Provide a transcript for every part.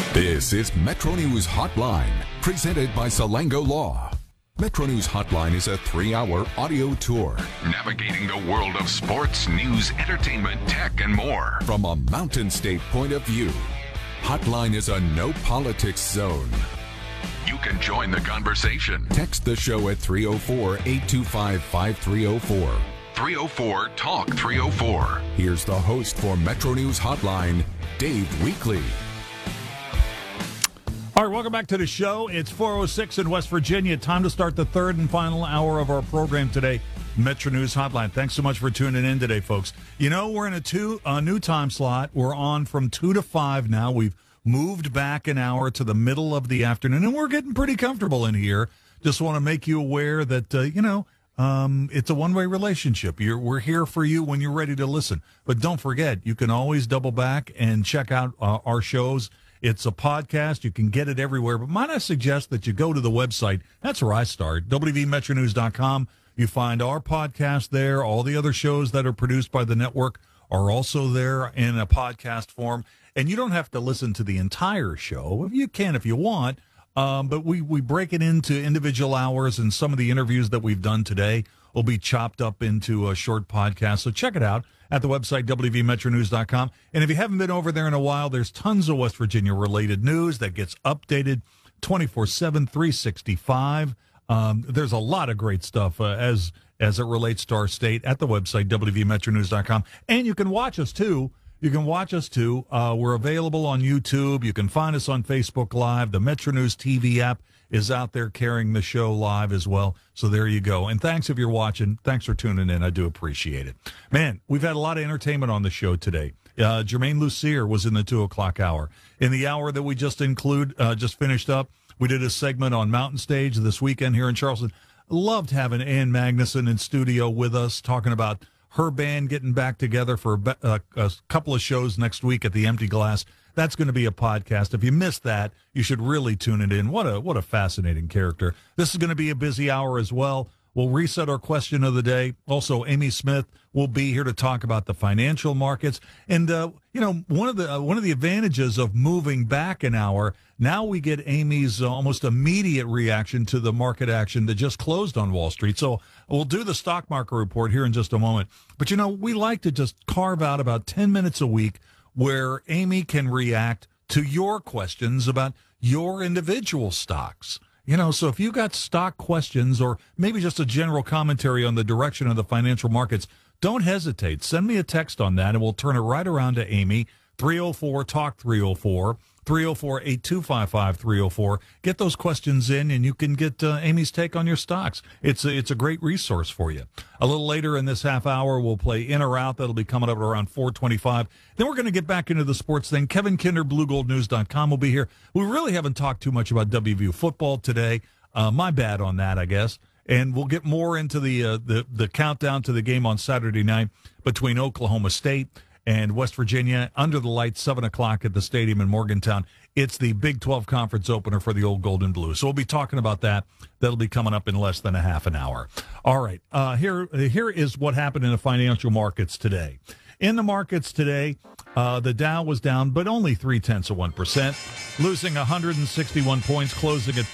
This is Metro News Hotline, presented by Salango Law. Metro News Hotline is a 3-hour audio tour, navigating the world of sports, news, entertainment, tech, and more from a Mountain State point of view. Hotline is a no politics zone. You can join the conversation. Text the show at 304-825-5304. 304-TALK-304. Here's the host for Metro News Hotline, Dave Weekley. All right, welcome back to the show. It's 4:06 in West Virginia. Time to start the third and final hour of our program today, Metro News Hotline. Thanks so much for tuning in today, folks. You know, we're in a new time slot. We're on from 2 to 5 now. We've moved back an hour to the middle of the afternoon, and we're getting pretty comfortable in here. Just want to make you aware that, it's a one-way relationship. We're here for you when you're ready to listen. But don't forget, you can always double back and check out our shows. It's a podcast. You can get it everywhere. But might I suggest that you go to the website? That's where I start, wvmetronews.com. You find our podcast there. All the other shows that are produced by the network are also there in a podcast form. And you don't have to listen to the entire show. You can if you want. But we break it into individual hours, and some of the interviews that we've done today will be chopped up into a short podcast. So check it out at the website, wvmetronews.com. And if you haven't been over there in a while, there's tons of West Virginia-related news that gets updated 24/7, 365. There's a lot of great stuff as it relates to our state at the website, wvmetronews.com. And you can watch us, too. We're available on YouTube. You can find us on Facebook Live. The Metro News TV app is out there carrying the show live as well. So there you go. And thanks if you're watching. Thanks for tuning in. I do appreciate it. Man, we've had a lot of entertainment on the show today. Jermaine Lucier was in the 2 o'clock hour. In the hour that we just finished up, we did a segment on Mountain Stage this weekend here in Charleston. Loved having Ann Magnuson in studio with us, talking about her band getting back together for a couple of shows next week at the Empty Glass. That's going to be a podcast. If you missed that, you should really tune it in. What a fascinating character. This is going to be a busy hour as well. We'll reset our question of the day. Also, Amy Smith will be here to talk about the financial markets. And, one of the advantages of moving back an hour, now we get Amy's almost immediate reaction to the market action that just closed on Wall Street. So we'll do the stock market report here in just a moment. But, we like to just carve out about 10 minutes a week where Amy can react to your questions about your individual stocks. So if you got stock questions or maybe just a general commentary on the direction of the financial markets, don't hesitate. Send me a text on that, and we'll turn it right around to Amy, 304-TALK-304, 304-8255-304. Get those questions in, and you can get Amy's take on your stocks. It's a great resource for you. A little later in this half hour, we'll play In or Out. That'll be coming up at around 4:25. Then we're going to get back into the sports thing. Kevin Kinder, BlueGoldNews.com will be here. We really haven't talked too much about WVU football today. My bad on that, I guess. And we'll get more into the countdown to the game on Saturday night between Oklahoma State and West Virginia, under the lights, 7 o'clock at the stadium in Morgantown. It's the Big 12 Conference opener for the Old Gold and Blue. So we'll be talking about that. That'll be coming up in less than a half an hour. All right, here is what happened in the financial markets today. In the markets today, the Dow was down, but only 0.3%, losing 161 points, closing at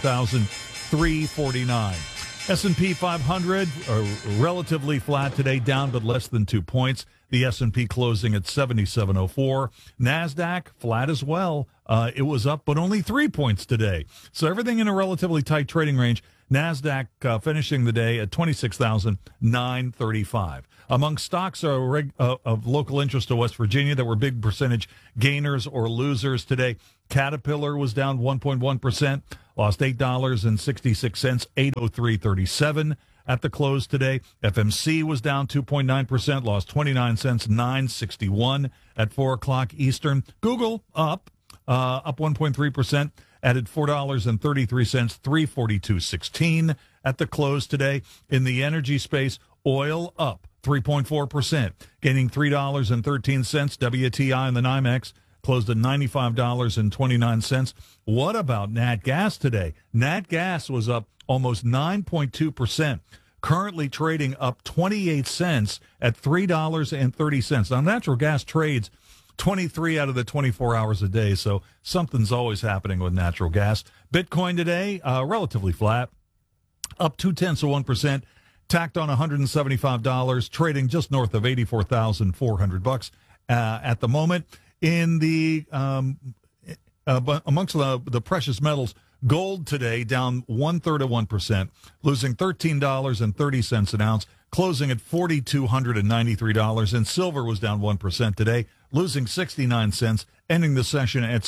51,349. S&P 500 relatively flat today, down but less than 2 points. The S&P closing at 7704. NASDAQ flat as well. It was up, but only 3 points today. So everything in a relatively tight trading range. NASDAQ finishing the day at 26,935. Among stocks of local interest to West Virginia that were big percentage gainers or losers today, Caterpillar was down 1.1%, lost $8.66, 803.37 at the close today. FMC was down 2.9%, lost 29 cents, 961 at 4 o'clock Eastern. Google up 1.3%, added $4.33, 342.16 at the close today. In the energy space, oil up 3.4%, gaining $3.13. WTI in the NYMEX closed at $95.29. What about Nat Gas today? Nat Gas was up almost 9.2%, currently trading up 28 cents at $3.30. Now, natural gas trades 23 out of the 24 hours a day. So something's always happening with natural gas. Bitcoin today, relatively flat, up 0.2%, tacked on $175, trading just north of $84,400 at the moment. In the amongst the precious metals, gold today down 1/3%, losing $13.30 an ounce, closing at $4,293, and silver was down 1% today, losing 69 cents, ending the session at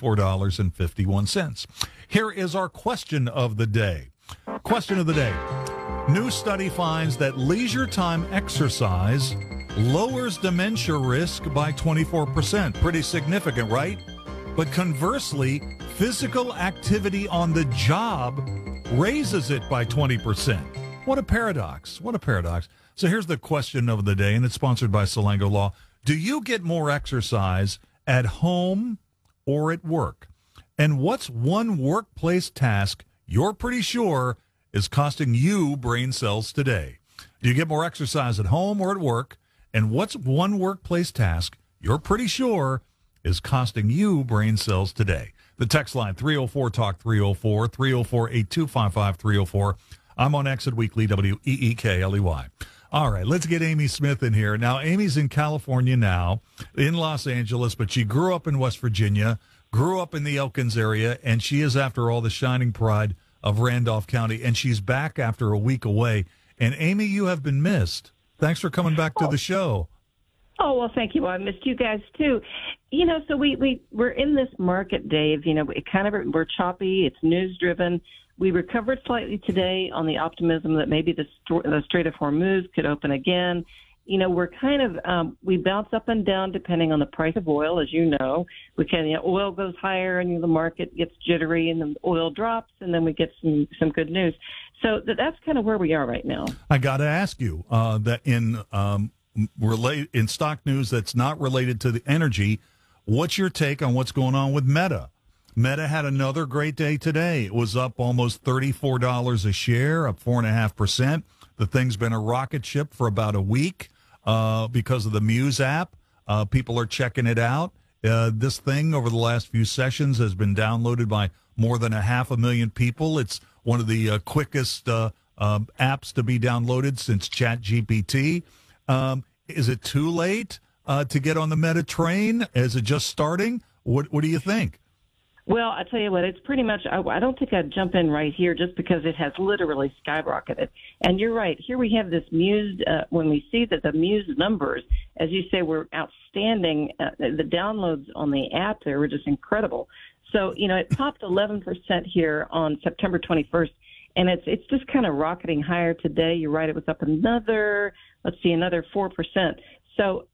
$64.51. Here is our question of the day. Question of the day. New study finds that leisure time exercise lowers dementia risk by 24%. Pretty significant, right? But conversely, physical activity on the job raises it by 20%. What a paradox. What a paradox. So here's the question of the day, and it's sponsored by Salango Law. Do you get more exercise at home or at work? And what's one workplace task you're pretty sure is costing you brain cells today? Do you get more exercise at home or at work? And what's one workplace task you're pretty sure is costing you brain cells today? The text line, 304-TALK, 304-304-8255, 304. I'm on Exit Weekly, WEEKLEY. All right, let's get Amy Smith in here. Now, Amy's in California now, in Los Angeles, but she grew up in West Virginia, grew up in the Elkins area, and she is, after all, the shining pride of Randolph County, and she's back after a week away. And, Amy, you have been missed. Thanks for coming back to the show. Oh, well, thank you. Well, I missed you guys, too. You know, so we're in this market, Dave. You know, we're choppy. It's news-driven. We recovered slightly today on the optimism that maybe the Strait of Hormuz could open again. You know, we're kind of we bounce up and down depending on the price of oil, as you know. Oil goes higher and the market gets jittery, and the oil drops, and then we get some good news. So that's kind of where we are right now. I got to ask you that in stock news that's not related to the energy, what's your take on what's going on with Meta? Meta had another great day today. It was up almost $34 a share, up 4.5%. The thing's been a rocket ship for about a week because of the Muse app. People are checking it out. This thing over the last few sessions has been downloaded by more than 500,000 people. It's one of the quickest apps to be downloaded since ChatGPT. Is it too late to get on the Meta train? Is it just starting? What do you think? Well, I tell you what, it's pretty much, I don't think I'd jump in right here just because it has literally skyrocketed. And you're right. Here we have this Muse, when we see that the Muse numbers, as you say, were outstanding. The downloads on the app there were just incredible. So, you know, it popped 11% here on September 21st, and it's just kind of rocketing higher today. You're right. It was up another 4%. So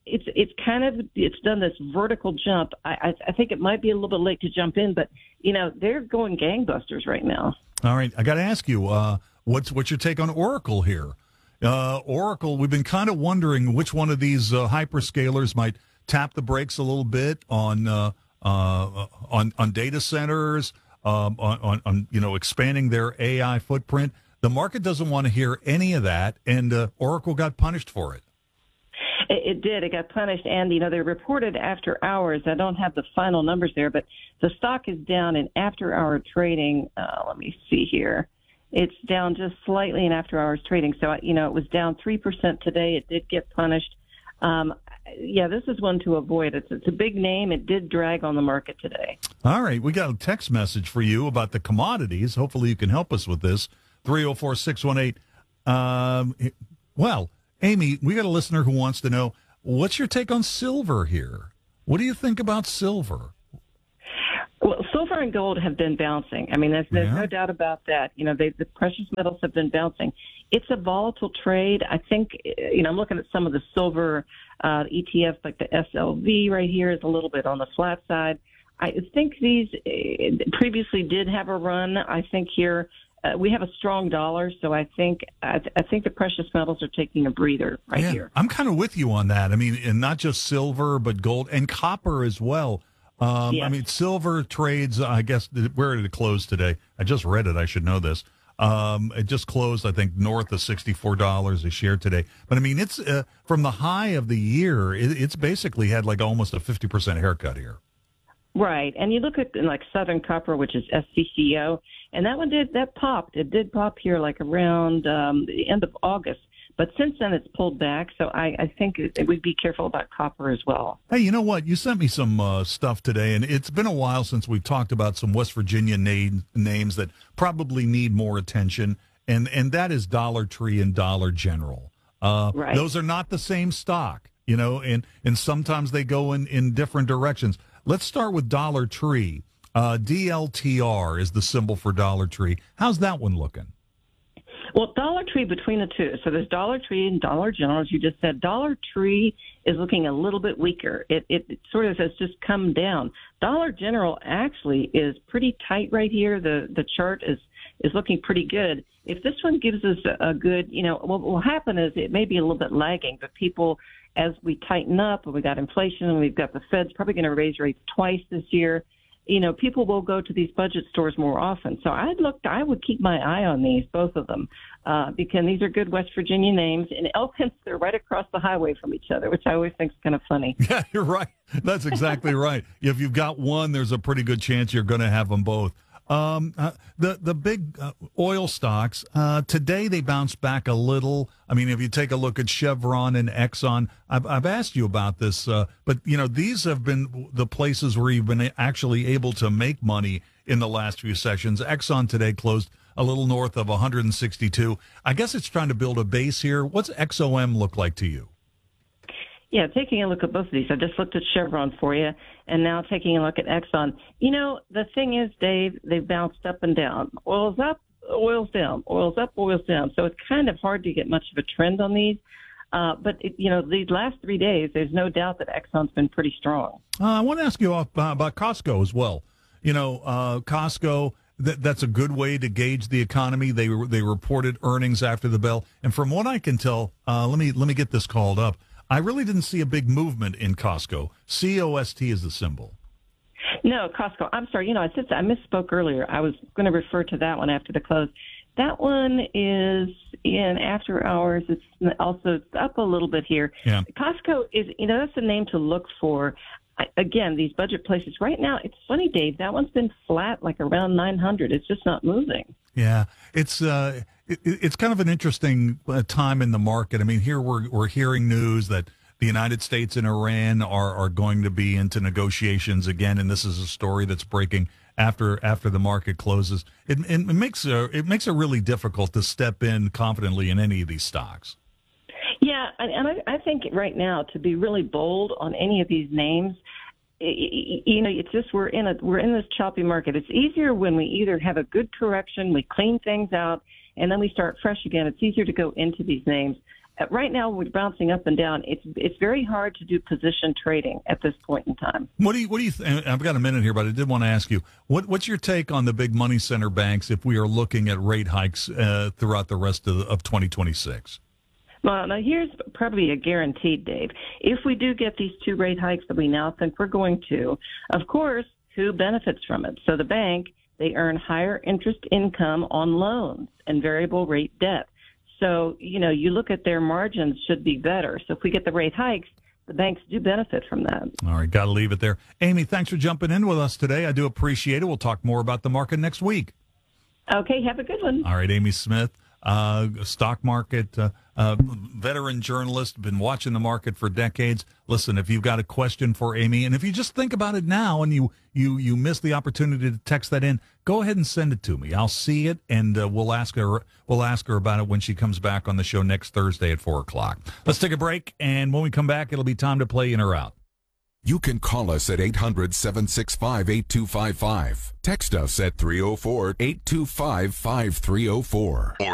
it's done this vertical jump. I think it might be a little bit late to jump in, but you know they're going gangbusters right now. All right, I got to ask you, what's your take on Oracle here? Oracle, we've been kind of wondering which one of these hyperscalers might tap the brakes a little bit on data centers, on expanding their AI footprint. The market doesn't want to hear any of that, and Oracle got punished for it. It did. It got punished. And, you know, they reported after hours. I don't have the final numbers there, but the stock is down in after-hour trading. Let me see here. It's down just slightly in after-hours trading. So, you know, it was down 3% today. It did get punished. Yeah, this is one to avoid. It's a big name. It did drag on the market today. All right. We got a text message for you about the commodities. Hopefully you can help us with this. 304-618. Well, Amy, we got a listener who wants to know, what's your take on silver here? What do you think about silver? Well, silver and gold have been bouncing. I mean, there's no doubt about that. You know, the precious metals have been bouncing. It's a volatile trade. I think, you know, I'm looking at some of the silver ETFs, like the SLV right here is a little bit on the flat side. I think these previously did have a run. I think here we have a strong dollar, so I think the precious metals are taking a breather here. I'm kind of with you on that. I mean, and not just silver, but gold and copper as well. Yes. I mean, silver trades, I guess, where did it close today? I just read it. I should know this. It just closed, I think, north of $64 a share today. But I mean, it's from the high of the year, it's basically had like almost a 50% haircut here. Right. And you look at like Southern Copper, which is SCCO, and that popped. It did pop here like around the end of August. But since then, it's pulled back. So I think we'd be careful about copper as well. Hey, you know what? You sent me some stuff today, and it's been a while since we've talked about some West Virginia names that probably need more attention, and that is Dollar Tree and Dollar General. Right. Those are not the same stock, you know, and sometimes they go in different directions. Let's start with Dollar Tree. DLTR is the symbol for Dollar Tree. How's that one looking? Well, Dollar Tree between the two. So there's Dollar Tree and Dollar General, as you just said. Dollar Tree is looking a little bit weaker. It sort of has just come down. Dollar General actually is pretty tight right here. The chart is looking pretty good. If this one gives us a good, you know, what will happen is it may be a little bit lagging, but people, as we tighten up, and we got inflation, and we've got the Fed's probably going to raise rates twice this year, you know, people will go to these budget stores more often. So I would keep my eye on these, both of them, because these are good West Virginia names. And Elkins, they're right across the highway from each other, which I always think is kind of funny. Yeah, you're right. That's exactly right. If you've got one, there's a pretty good chance you're going to have them both. The big oil stocks, today they bounced back a little. I mean, if you take a look at Chevron and Exxon, I've asked you about this, but, you know, these have been the places where you've been actually able to make money in the last few sessions. Exxon today closed a little north of 162. I guess it's trying to build a base here. What's XOM look like to you? Yeah, taking a look at both of these. I just looked at Chevron for you, and now taking a look at Exxon. You know, the thing is, Dave, they've bounced up and down. Oil's up, oil's down. Oil's up, oil's down. So it's kind of hard to get much of a trend on these. But, you know, these last 3 days, there's no doubt that Exxon's been pretty strong. I want to ask you about Costco as well. You know, Costco, that's a good way to gauge the economy. They reported earnings after the bell. And from what I can tell, let me get this called up. I really didn't see a big movement in Costco. COST is the symbol. No, Costco. I'm sorry. You know, I misspoke earlier. I was going to refer to that one after the close. That one is in after hours. It's up a little bit here. Yeah. Costco is, you know, that's a name to look for. Again, these budget places right now. It's funny, Dave. That one's been flat, like around 900. It's just not moving. Yeah, it's kind of an interesting time in the market. I mean, here we're hearing news that the United States and Iran are going to be into negotiations again, and this is a story that's breaking after the market closes. It makes it really difficult to step in confidently in any of these stocks. Yeah, and I think right now to be really bold on any of these names, you know, it's just we're in this choppy market. It's easier when we either have a good correction, we clean things out, and then we start fresh again. It's easier to go into these names. Right now, we're bouncing up and down. It's very hard to do position trading at this point in time. What do you? I've got a minute here, but I did want to ask you what's your take on the big money center banks if we are looking at rate hikes throughout the rest of 2026? Well, now here's probably a guaranteed, Dave. If we do get these 2 rate hikes that we now think we're going to, of course, who benefits from it? So the bank, they earn higher interest income on loans and variable rate debt. So, you know, you look at their margins should be better. So if we get the rate hikes, the banks do benefit from that. All right, got to leave it there. Amy, thanks for jumping in with us today. I do appreciate it. We'll talk more about the market next week. Okay, have a good one. All right, Amy Smith, stock market veteran journalist, been watching the market for decades. Listen, if you've got a question for Amy, and if you just think about it now and you miss the opportunity to text that in, go ahead and send it to me. I'll see it, and we'll ask her about it when she comes back on the show next Thursday at 4:00. Let's take a break, and when we come back, it'll be time to play in or out. You can call us at 800-765-8255. Text us at 304-825-5304.